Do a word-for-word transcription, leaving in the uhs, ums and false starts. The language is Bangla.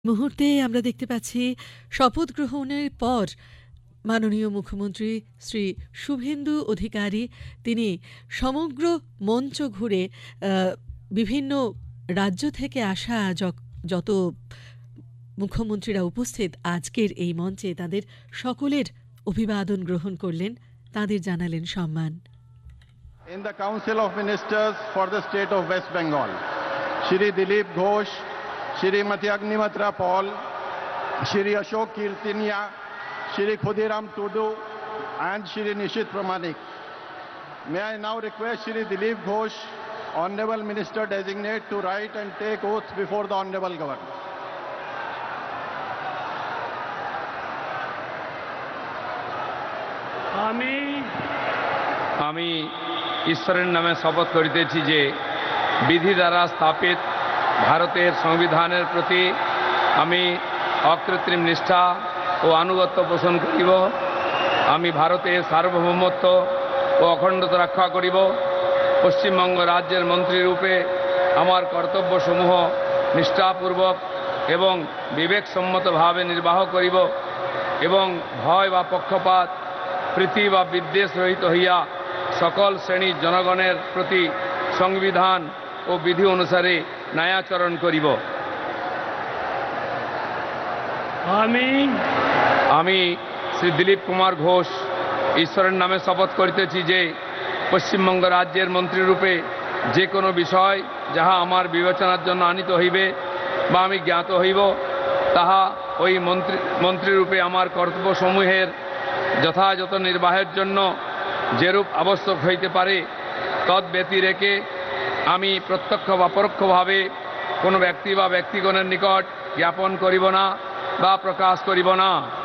মুহূর্তে আমরা দেখতে পাচ্ছি শপথ গ্রহণের পর মাননীয় মুখ্যমন্ত্রী শ্রী শুভেন্দু অধিকারী তিনি সমগ্র মঞ্চ ঘুরে বিভিন্ন রাজ্য থেকে আসা যত মুখ্যমন্ত্রীরা উপস্থিত আজকের এই মঞ্চে তাদের সকলের অভিবাদন গ্রহণ করলেন, তাদের জানালেন সম্মান। In the Council of Ministers for the State of West Bengal, Shri Dilip Ghosh, Shrimati Agnimatra Paul, Shri Ashok Kirtinia, Shri Khudiram Tudu, and Shri Nishit Pramanik. May I now request Shri Dilip Ghosh, Honorable Minister Designate, to write and take oath before the Honorable Governor. আমি আমি ঈশ্বরের নামে শপথ করিতেছি যে বিধি দ্বারা স্থাপিত ভারতের সংবিধানের প্রতি আমি অকৃত্রিম নিষ্ঠা ও আনুগত্য পোষণ করিব। আমি ভারতের সার্বভৌমত্ব ও অখণ্ডতা রক্ষা করিব। পশ্চিমবঙ্গ রাজ্যের মন্ত্রীরূপে আমার কর্তব্যসমূহ নিষ্ঠাপূর্বক এবং বিবেকসম্মতভাবে নির্বাহ করিব এবং ভয় বা পক্ষপাত প্রীতি বা বিদ্বেষ রহিত হইয়া সকল শ্রেণীর জনগণের প্রতি সংবিধান ও বিধি অনুসারে ন্যায়াচরণ করিব। আমি আমি শ্রী দিলীপ কুমার ঘোষ ঈশ্বরের নামে শপথ করিতেছি যে পশ্চিমবঙ্গ রাজ্যের মন্ত্রীরূপে যে কোনো বিষয় যাহা আমার বিবেচনার জন্য আনিত হইবে বা আমি জ্ঞাত হইব তাহা ওই মন্ত্রী মন্ত্রীরূপে আমার কর্তব্যসমূহের যথাযথ নির্বাহের জন্য যেরূপ আবশ্যক হইতে পারে তদ ব্যতিরেকে আমি প্রত্যক্ষ বা পরোক্ষভাবে কোনো ব্যক্তি বা ব্যক্তিগণের নিকট জ্ঞাপন করিব না বা প্রকাশ করিব না।